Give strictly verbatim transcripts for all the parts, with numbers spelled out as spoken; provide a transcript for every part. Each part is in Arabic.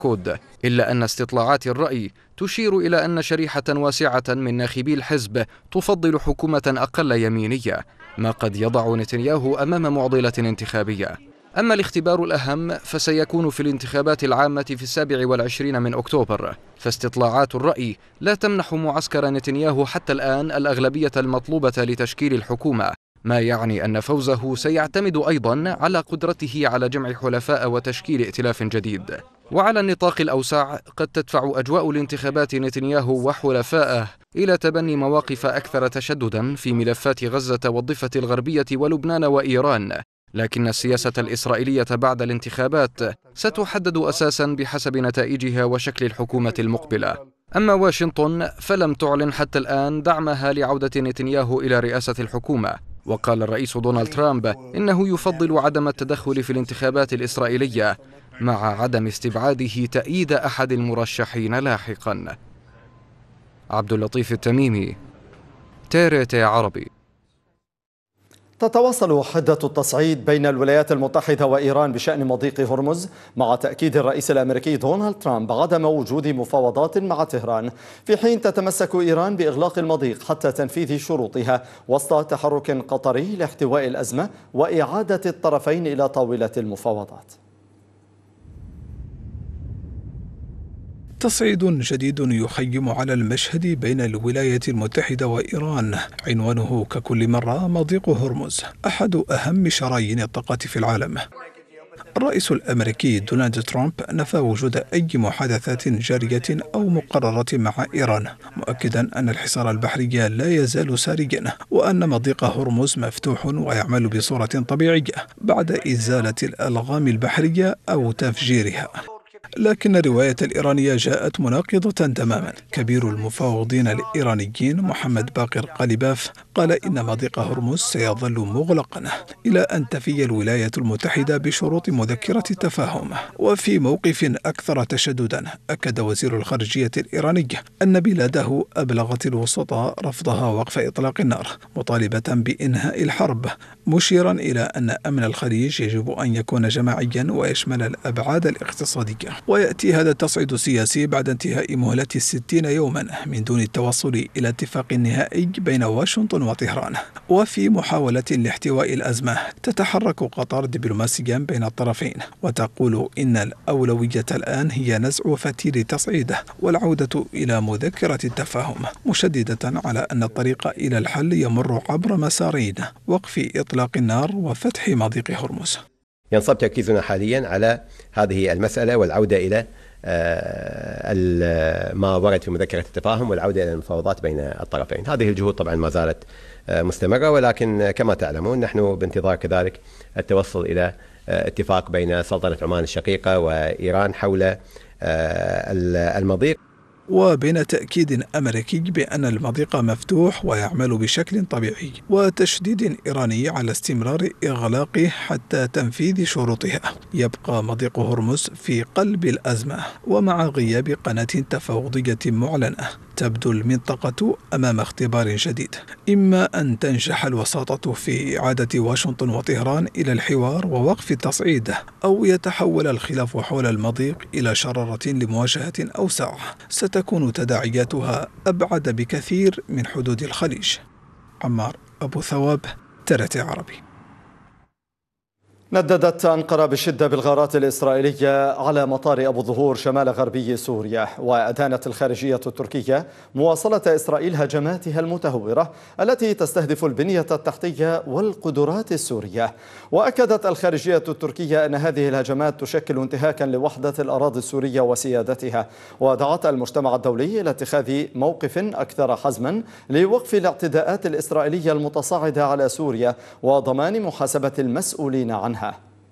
كود، إلا أن استطلاعات الرأي تشير إلى أن شريحة واسعة من ناخبي الحزب تفضل حكومة أقل يمينية، ما قد يضع نتنياهو أمام معضلة انتخابية. أما الاختبار الأهم فسيكون في الانتخابات العامة في السابع والعشرين من أكتوبر، فاستطلاعات الرأي لا تمنح معسكر نتنياهو حتى الآن الأغلبية المطلوبة لتشكيل الحكومة، ما يعني أن فوزه سيعتمد أيضا على قدرته على جمع حلفاء وتشكيل ائتلاف جديد. وعلى النطاق الأوسع قد تدفع أجواء الانتخابات نتنياهو وحلفائه إلى تبني مواقف أكثر تشددا في ملفات غزة والضفة الغربية ولبنان وإيران، لكن السياسة الإسرائيلية بعد الانتخابات ستحدد أساسا بحسب نتائجها وشكل الحكومة المقبلة. أما واشنطن فلم تعلن حتى الآن دعمها لعودة نتنياهو إلى رئاسة الحكومة، وقال الرئيس دونالد ترامب إنه يفضل عدم التدخل في الانتخابات الإسرائيلية مع عدم استبعاده تأييد أحد المرشحين لاحقا. عبد اللطيف التميمي، تي تي عربي. تتواصل حدة التصعيد بين الولايات المتحدة وإيران بشأن مضيق هرمز، مع تأكيد الرئيس الأمريكي دونالد ترامب عدم وجود مفاوضات مع طهران، في حين تتمسك إيران بإغلاق المضيق حتى تنفيذ شروطها وسط تحرك قطري لاحتواء الأزمة وإعادة الطرفين إلى طاولة المفاوضات. تصعيد جديد يخيم على المشهد بين الولايات المتحدة وإيران، عنوانه ككل مرة مضيق هرمز، أحد أهم شرايين الطاقة في العالم. الرئيس الأمريكي دونالد ترامب نفى وجود أي محادثات جارية أو مقررة مع إيران، مؤكدا أن الحصار البحري لا يزال ساريا، وأن مضيق هرمز مفتوح ويعمل بصورة طبيعية بعد إزالة الألغام البحرية أو تفجيرها. لكن الرواية الإيرانية جاءت مناقضة تماما. كبير المفاوضين الإيرانيين محمد باقر قليباف قال إن مضيق هرمز سيظل مغلقا إلى أن تفي الولايات المتحدة بشروط مذكرة التفاهم. وفي موقف أكثر تشددا أكد وزير الخارجية الإيراني أن بلاده أبلغت الوسطاء رفضها وقف إطلاق النار، مطالبة بإنهاء الحرب، مشيرا إلى أن أمن الخليج يجب أن يكون جماعيا ويشمل الأبعاد الاقتصادية. ويأتي هذا التصعيد السياسي بعد انتهاء مهلة الستين يوما من دون التوصل إلى اتفاق نهائي بين واشنطن وطهران. وفي محاولة لاحتواء الأزمة تتحرك قطر دبلوماسيا بين الطرفين، وتقول إن الأولوية الآن هي نزع فتيل التصعيد والعودة إلى مذكرة التفاهم، مشددة على أن الطريق إلى الحل يمر عبر مسارين: وقف إطلاق النار وفتح مضيق هرمز. ينصب تركيزنا حاليا على هذه المسألة والعودة إلى ما ورد في مذكرة التفاهم والعودة إلى المفاوضات بين الطرفين. هذه الجهود طبعا ما زالت مستمرة، ولكن كما تعلمون نحن بانتظار كذلك التوصل إلى اتفاق بين سلطنة عمان الشقيقة وإيران حول المضيق. وبين تأكيد أمريكي بأن المضيق مفتوح ويعمل بشكل طبيعي، وتشديد إيراني على استمرار إغلاقه حتى تنفيذ شروطها، يبقى مضيق هرمز في قلب الأزمة. ومع غياب قناة تفاوضية معلنة تبدو المنطقة أمام اختبار جديد: إما أن تنجح الوساطة في إعادة واشنطن وطهران إلى الحوار ووقف التصعيد، أو يتحول الخلاف حول المضيق إلى شرارة لمواجهة أوسع ستكون تداعياتها أبعد بكثير من حدود الخليج. عمار أبو ثواب، تي تي عربي. نددت أنقرة بشدة بالغارات الإسرائيلية على مطار أبو الظهور شمال غربي سوريا، وأدانت الخارجية التركية مواصلة إسرائيل هجماتها المتهورة التي تستهدف البنية التحتية والقدرات السورية. وأكدت الخارجية التركية أن هذه الهجمات تشكل انتهاكا لوحدة الأراضي السورية وسيادتها، ودعت المجتمع الدولي إلى اتخاذ موقف أكثر حزما لوقف الاعتداءات الإسرائيلية المتصاعدة على سوريا وضمان محاسبة المسؤولين عنها.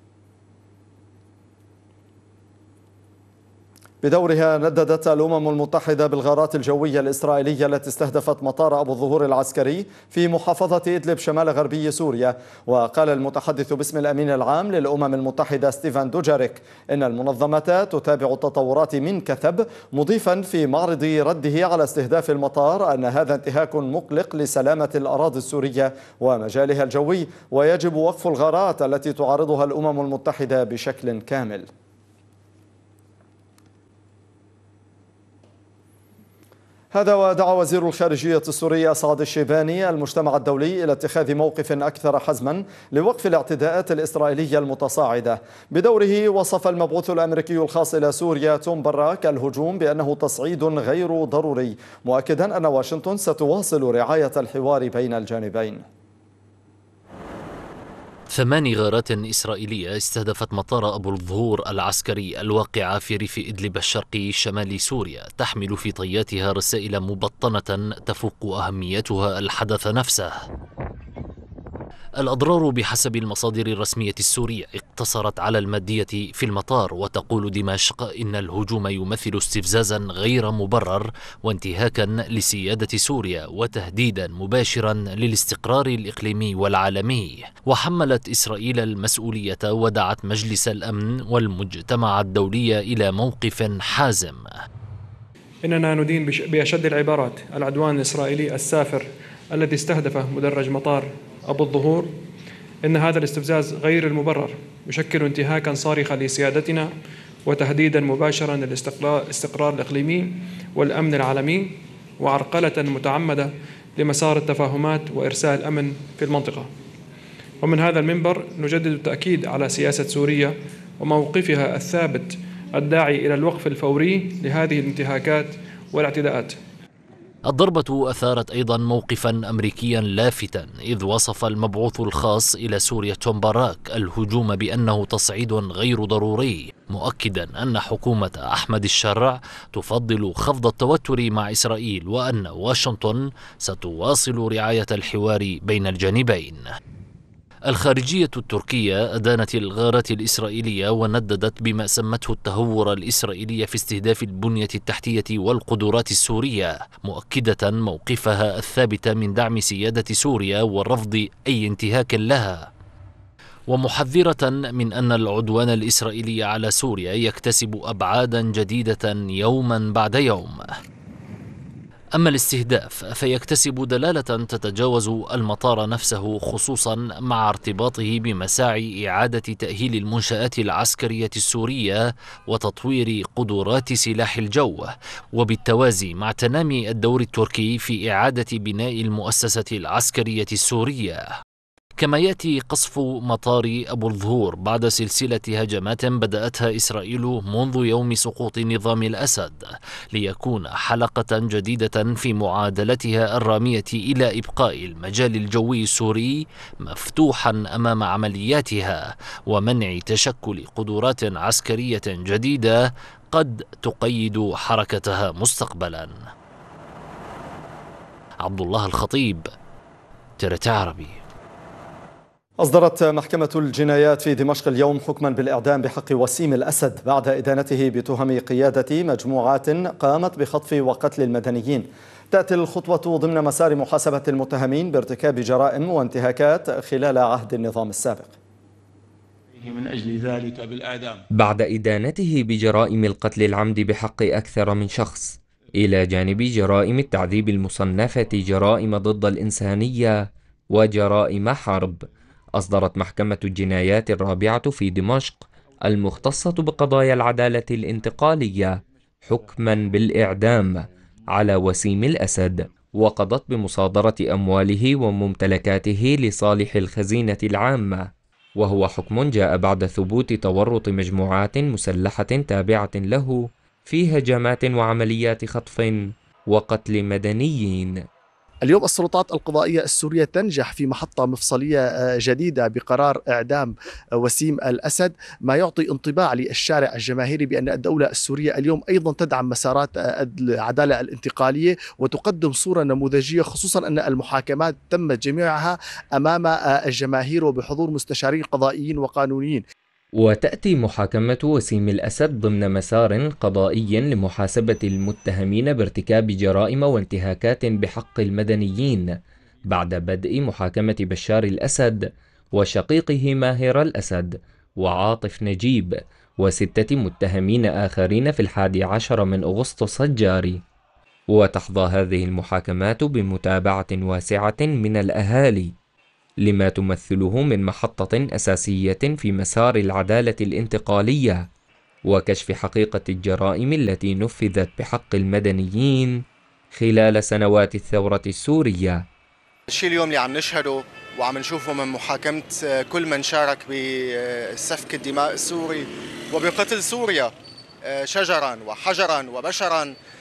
بدورها نددت الأمم المتحدة بالغارات الجوية الإسرائيلية التي استهدفت مطار أبو الظهور العسكري في محافظة إدلب شمال غربي سوريا. وقال المتحدث باسم الأمين العام للأمم المتحدة ستيفان دوجاريك إن المنظمة تتابع التطورات من كثب، مضيفا في معرض رده على استهداف المطار أن هذا انتهاك مقلق لسلامة الأراضي السورية ومجالها الجوي، ويجب وقف الغارات التي تعارضها الأمم المتحدة بشكل كامل. هذا ودعا وزير الخارجية السوري سعد الشيباني المجتمع الدولي إلى اتخاذ موقف أكثر حزما لوقف الاعتداءات الإسرائيلية المتصاعدة. بدوره وصف المبعوث الأمريكي الخاص إلى سوريا توم براك الهجوم بأنه تصعيد غير ضروري، مؤكدا أن واشنطن ستواصل رعاية الحوار بين الجانبين. ثمان غارات إسرائيلية استهدفت مطار أبو الظهور العسكري الواقع في ريف إدلب الشرقي شمال سوريا، تحمل في طياتها رسائل مبطنة تفوق أهميتها الحدث نفسه. الأضرار بحسب المصادر الرسمية السورية اقتصرت على المادية في المطار، وتقول دمشق إن الهجوم يمثل استفزازا غير مبرر وانتهاكا لسيادة سوريا وتهديدا مباشرا للاستقرار الإقليمي والعالمي. وحملت إسرائيل المسؤولية ودعت مجلس الأمن والمجتمع الدولي إلى موقف حازم. إننا ندين بأشد العبارات العدوان الإسرائيلي السافر الذي استهدف مدرج مطار أبو الظهور. إن هذا الاستفزاز غير المبرر يشكل انتهاكا صارخا لسيادتنا وتهديدا مباشرا للاستقرار الإقليمي والأمن العالمي، وعرقلة متعمدة لمسار التفاهمات وإرساء الأمن في المنطقة. ومن هذا المنبر نجدد التأكيد على سياسة سوريا وموقفها الثابت الداعي إلى الوقف الفوري لهذه الانتهاكات والاعتداءات. الضربة أثارت أيضا موقفا أمريكيا لافتا، إذ وصف المبعوث الخاص إلى سوريا توم باراك الهجوم بأنه تصعيد غير ضروري، مؤكدا أن حكومة أحمد الشرع تفضل خفض التوتر مع إسرائيل وأن واشنطن ستواصل رعاية الحوار بين الجانبين. الخارجية التركية أدانت الغارات الإسرائيلية ونددت بما سمته التهور الإسرائيلي في استهداف البنية التحتية والقدرات السورية، مؤكدة موقفها الثابت من دعم سيادة سوريا ورفض أي انتهاك لها، ومحذرة من أن العدوان الإسرائيلي على سوريا يكتسب أبعادا جديدة يوما بعد يوم. أما الاستهداف فيكتسب دلالة تتجاوز المطار نفسه، خصوصا مع ارتباطه بمساعي إعادة تأهيل المنشآت العسكرية السورية وتطوير قدرات سلاح الجو، وبالتوازي مع تنامي الدور التركي في إعادة بناء المؤسسة العسكرية السورية. كما يأتي قصف مطار أبو الظهور بعد سلسلة هجمات بدأتها إسرائيل منذ يوم سقوط نظام الأسد، ليكون حلقة جديدة في معادلتها الرامية إلى إبقاء المجال الجوي السوري مفتوحا أمام عملياتها ومنع تشكل قدرات عسكرية جديدة قد تقيد حركتها مستقبلا. عبد الله الخطيب، ترت عربي. أصدرت محكمة الجنايات في دمشق اليوم حكما بالإعدام بحق وسيم الأسد بعد إدانته بتهم قيادة مجموعات قامت بخطف وقتل المدنيين. تأتي الخطوة ضمن مسار محاسبة المتهمين بارتكاب جرائم وانتهاكات خلال عهد النظام السابق. من أجل ذلك بالإعدام بعد إدانته بجرائم القتل العمد بحق أكثر من شخص، إلى جانب جرائم التعذيب المصنفة جرائم ضد الإنسانية وجرائم حرب، أصدرت محكمة الجنايات الرابعة في دمشق المختصة بقضايا العدالة الانتقالية حكما بالإعدام على وسيم الأسد، وقضت بمصادرة أمواله وممتلكاته لصالح الخزينة العامة، وهو حكم جاء بعد ثبوت تورط مجموعات مسلحة تابعة له في هجمات وعمليات خطف وقتل مدنيين. اليوم السلطات القضائية السورية تنجح في محطة مفصلية جديدة بقرار إعدام وسيم الأسد، ما يعطي انطباع للشارع الجماهيري بأن الدولة السورية اليوم أيضا تدعم مسارات العدالة الانتقالية وتقدم صورة نموذجية، خصوصا أن المحاكمات تمت جميعها أمام الجماهير وبحضور مستشارين قضائيين وقانونيين. وتأتي محاكمة وسيم الأسد ضمن مسار قضائي لمحاسبة المتهمين بارتكاب جرائم وانتهاكات بحق المدنيين بعد بدء محاكمة بشار الأسد وشقيقه ماهر الأسد وعاطف نجيب وستة متهمين آخرين في الحادي عشر من أغسطس الجاري. وتحظى هذه المحاكمات بمتابعة واسعة من الأهالي لما تمثله من محطة أساسية في مسار العدالة الانتقالية وكشف حقيقة الجرائم التي نفذت بحق المدنيين خلال سنوات الثورة السورية. الشيء اليوم اللي عم نشهده وعم نشوفه من محاكمة كل من شارك بسفك الدماء السوري وبقتل سوريا شجرا وحجرا وبشرا